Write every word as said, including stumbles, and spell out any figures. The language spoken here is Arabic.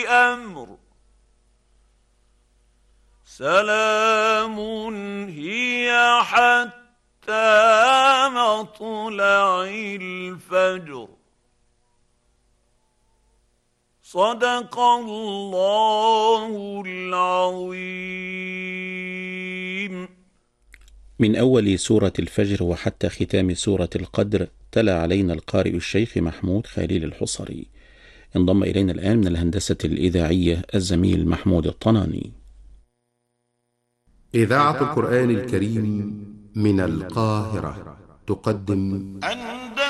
أمر سلام هي حتى مطلع الفجر صدق الله العظيم. من أول سورة الفجر وحتى ختام سورة القدر تلا علينا القارئ الشيخ محمود خليل الحصري. انضم إلينا الآن من الهندسة الإذاعية الزميل محمود الطناني. إذاعة القرآن الكريم من القاهرة تقدم